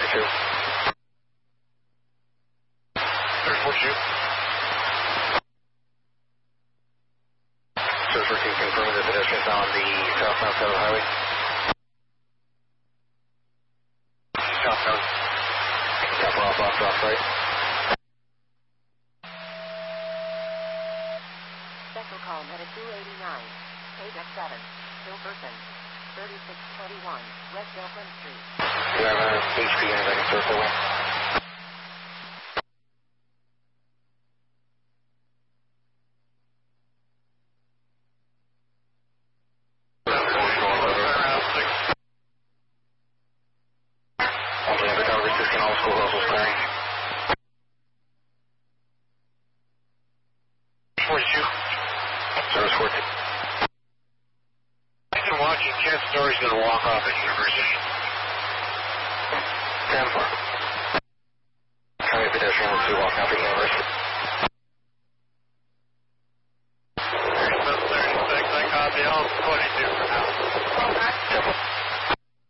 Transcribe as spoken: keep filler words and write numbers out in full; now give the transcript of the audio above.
thirty-two. thirty-four two. Searcher, can you confirm the pedestrians on the southbound side of the highway? Southbound. Top off, off, off, right. Special call Meta two eighty-nine. Page X seven. Silverton. thirty-six twenty-one. West Oakland Street. We have an H P integrating circle. forty-two. Service fourteen. I've been watching Ken Story's going to walk off at University. ten four. County pedestrian wants to walk off at University. thirty-six, I copy. I'll forty-two for now. ten four.